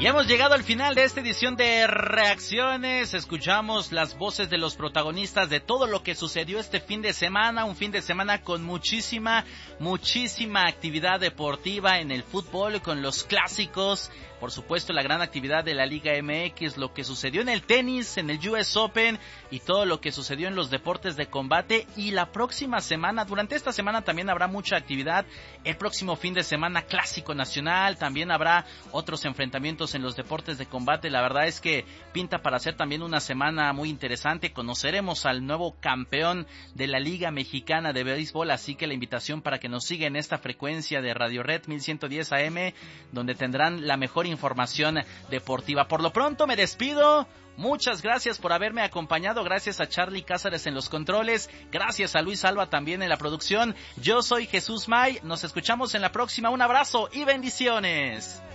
Y hemos llegado al final de esta edición de Reacciones. Escuchamos las voces de los protagonistas de todo lo que sucedió este fin de semana. Un fin de semana con muchísima actividad deportiva en el fútbol, con los clásicos. Por supuesto, la gran actividad de la Liga MX, lo que sucedió en el tenis, en el US Open y todo lo que sucedió en los deportes de combate. Y la próxima semana, durante esta semana también habrá mucha actividad. El próximo fin de semana, Clásico Nacional. También habrá otros enfrentamientos en los deportes de combate. La verdad es que pinta para ser también una semana muy interesante. Conoceremos al nuevo campeón de la Liga Mexicana de Béisbol, así que la invitación para que nos siga en esta frecuencia de Radio Red 1110 AM, donde tendrán la mejor información deportiva. Por lo pronto me despido. Muchas gracias por haberme acompañado, gracias a Charlie Cázares en los controles, gracias a Luis Alba también en la producción. Yo soy Jesús May, nos escuchamos en la próxima, un abrazo y bendiciones.